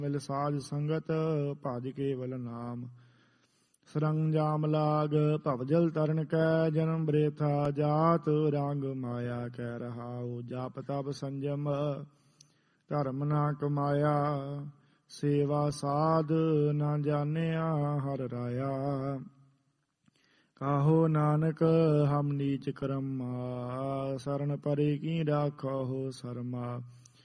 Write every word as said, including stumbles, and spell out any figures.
ਮਿਲ ਸਾਜ ਸੰਗਤ ਭਜ ਕੇਵਲ ਨਾਮ। ਸਰੰਜਾਮ ਲਾਗ ਭਵਜਲ ਤਰਨ ਕੈ ਜਨਮ ਬ੍ਰੇਥਾ ਜਾਤ ਰੰਗ ਮਾਇਆ ਕਹਿ ਰਹਾਉ। ਜਪ ਤਪ ਸੰਜਮ ਧਰਮ ਨਾ ਕਮਾਇਆ ਸੇਵਾ ਸਾਧ ਨਾ ਜਾਣਿਆ ਹਰ ਰਾਇਆ। ਕਾਹੋ ਨਾਨਕ ਹਮ ਨੀਚ ਕਰਮਾ ਸਰਨ ਪਰੇ ਕੀ ਰਾਖੋ ਸਰਮਾ।